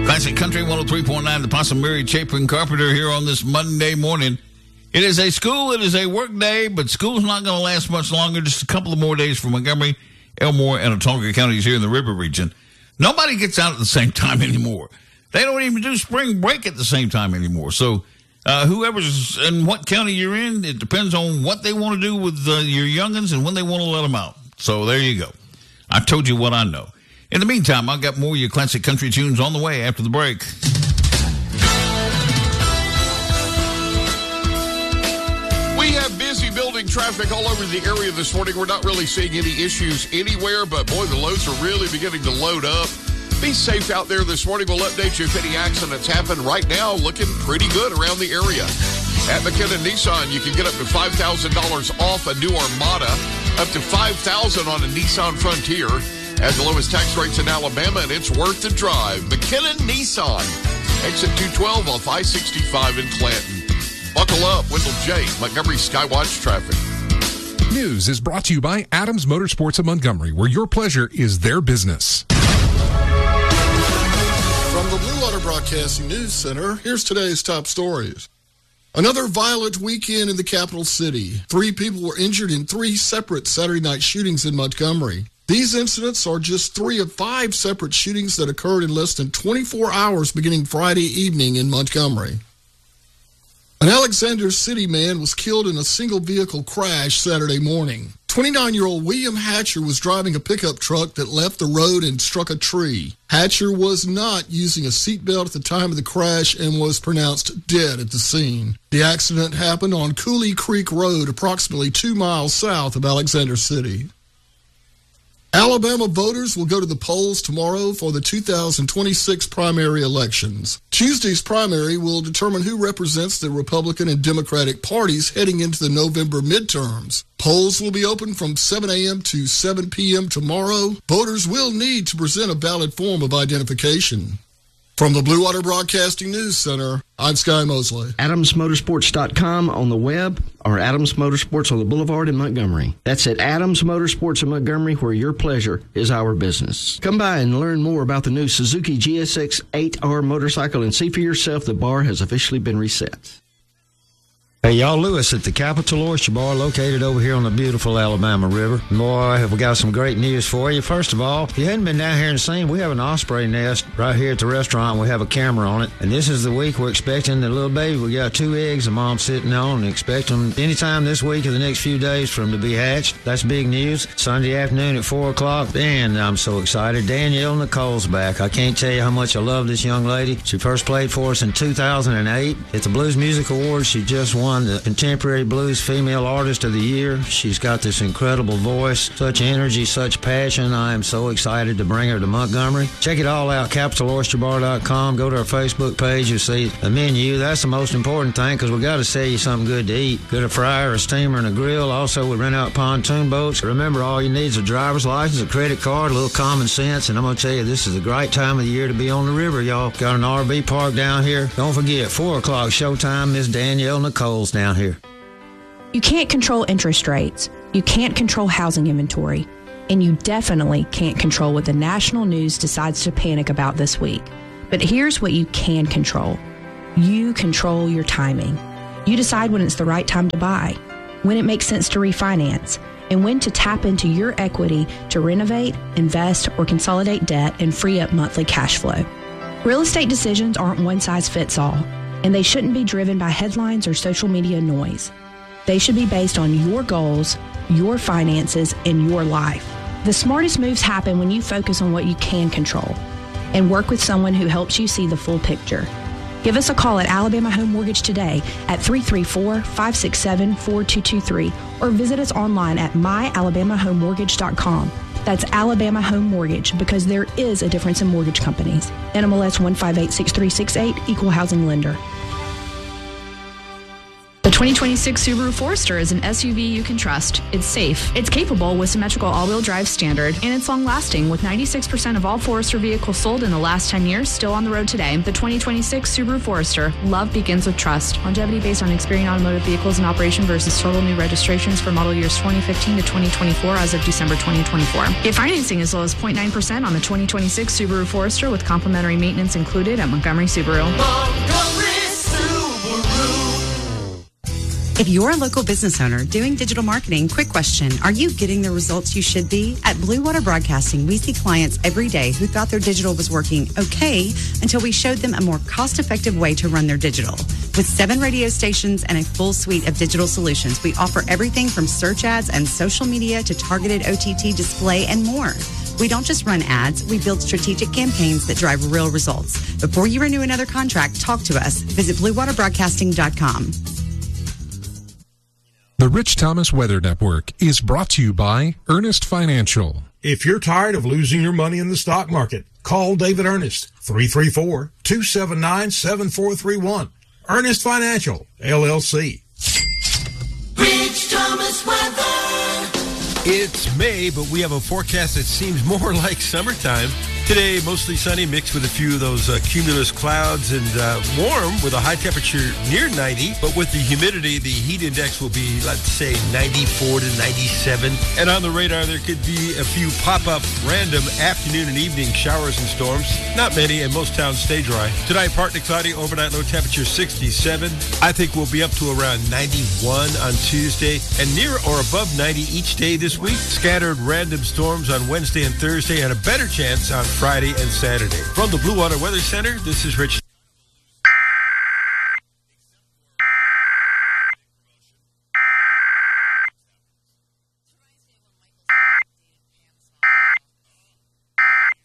Classic Country 103.9, the Possum Mary Chapin Carpenter here on this Monday morning. It is a work day, but school's not going to last much longer. Just a couple of more days for Montgomery, Elmore, and Autauga counties here in the river region. Nobody gets out at the same time anymore. They don't even do spring break at the same time anymore. So whoever's in what county you're in, it depends on what they want to do with your youngins and when they want to let them out. So there you go. I've told you what I know. In the meantime, I've got more of your classic country tunes on the way after the break. We have busy building traffic all over the area this morning. We're not really seeing any issues anywhere, but boy, the loads are really beginning to load up. Be safe out there this morning. We'll update you if any accidents happen. Right now, looking pretty good around the area. At McKinnon Nissan, you can get up to $5,000 off a new Armada, up to $5,000 on a Nissan Frontier. At the lowest tax rates in Alabama, and it's worth the drive. McKinnon Nissan, exit 212 off I-65 in Clanton. Buckle up, Wendell J., Montgomery Skywatch Traffic. News is brought to you by Adams Motorsports of Montgomery, where your pleasure is their business. From the Blue Water Broadcasting News Center, here's today's top stories. Another violent weekend in the capital city. 3 people were injured in 3 separate Saturday night shootings in Montgomery. These incidents are just 3 of 5 separate shootings that occurred in less than 24 hours beginning Friday evening in Montgomery. An Alexander City man was killed in a single vehicle crash Saturday morning. 29-year-old William Hatcher was driving a pickup truck that left the road and struck a tree. Hatcher was not using a seatbelt at the time of the crash and was pronounced dead at the scene. The accident happened on Cooley Creek Road, approximately 2 miles south of Alexander City. Alabama voters will go to the polls tomorrow for the 2026 primary elections. Tuesday's primary will determine who represents the Republican and Democratic parties heading into the November midterms. Polls will be open from 7 a.m. to 7 p.m. tomorrow. Voters will need to present a valid form of identification. From the Blue Water Broadcasting News Center, I'm Sky Mosley. AdamsMotorsports.com on the web or Adams Motorsports on the Boulevard in Montgomery. That's at Adams Motorsports in Montgomery, where your pleasure is our business. Come by and learn more about the new Suzuki GSX 8R motorcycle and see for yourself the bar has officially been reset. Hey, y'all, Lewis at the Capital Oyster Bar located over here on the beautiful Alabama River. Boy, have we got some great news for you. First of all, if you hadn't been down here and seen, we have an osprey nest right here at the restaurant. We have a camera on it. And this is the week we're expecting the little baby. We got 2 eggs the mom's sitting on and expect them anytime this week or the next few days for them to be hatched. That's big news. Sunday afternoon at 4 o'clock. And I'm so excited. Danielle Nicole's back. I can't tell you how much I love this young lady. She first played for us in 2008 at the Blues Music Awards. She just won the Contemporary Blues Female Artist of the Year. She's got this incredible voice, such energy, such passion. I am so excited to bring her to Montgomery. Check it all out, CapitalOysterBar.com. Go to our Facebook page. You'll see the menu. That's the most important thing, because we got to sell you something good to eat. Get a fryer, a steamer, and a grill. Also, we rent out pontoon boats. Remember, all you need is a driver's license, a credit card, a little common sense, and I'm going to tell you, this is a great time of the year to be on the river, y'all. Got an RV park down here. Don't forget, 4 o'clock showtime. Miss Danielle Nicole's down here. You can't control interest rates. You can't control housing inventory. And you definitely can't control what the national news decides to panic about this week. But here's what you can control. You control your timing. You decide when it's the right time to buy, when it makes sense to refinance, and when to tap into your equity to renovate, invest, or consolidate debt and free up monthly cash flow. Real estate decisions aren't one size fits all, and they shouldn't be driven by headlines or social media noise. They should be based on your goals, your finances, and your life. The smartest moves happen when you focus on what you can control and work with someone who helps you see the full picture. Give us a call at Alabama Home Mortgage today at 334-567-4223 or visit us online at myalabamahomemortgage.com. That's Alabama Home Mortgage, because there is a difference in mortgage companies. NMLS 1586368, Equal Housing Lender. The 2026 Subaru Forester is an SUV you can trust. It's safe, it's capable with symmetrical all-wheel drive standard, and it's long-lasting with 96% of all Forester vehicles sold in the last 10 years still on the road today. The 2026 Subaru Forester. Love begins with trust. Longevity based on Experian Automotive vehicles in operation versus total new registrations for model years 2015 to 2024 as of December 2024. Get financing as low as 0.9% on the 2026 Subaru Forester with complimentary maintenance included at Montgomery Subaru. If you're a local business owner doing digital marketing, quick question. Are you getting the results you should be? At Blue Water Broadcasting, we see clients every day who thought their digital was working okay until we showed them a more cost-effective way to run their digital. With 7 radio stations and a full suite of digital solutions, we offer everything from search ads and social media to targeted OTT display and more. We don't just run ads, we build strategic campaigns that drive real results. Before you renew another contract, talk to us. Visit BlueWaterBroadcasting.com. The Rich Thomas Weather Network is brought to you by Ernest Financial. If you're tired of losing your money in the stock market, call David Ernest, 334-279-7431. Ernest Financial, LLC. Rich Thomas Weather. It's May, but we have a forecast that seems more like summertime. Today, mostly sunny, mixed with a few of those cumulus clouds, and warm with a high temperature near 90. But with the humidity, the heat index will be, let's say, 94 to 97. And on the radar, there could be a few pop-up random afternoon and evening showers and storms. Not many, and most towns stay dry. Tonight, partly cloudy, overnight low temperature 67. I think we'll be up to around 91 on Tuesday, and near or above 90 each day this week. Scattered random storms on Wednesday and Thursday, and a better chance on Friday and Saturday. From the Blue Water Weather Center, this is Rich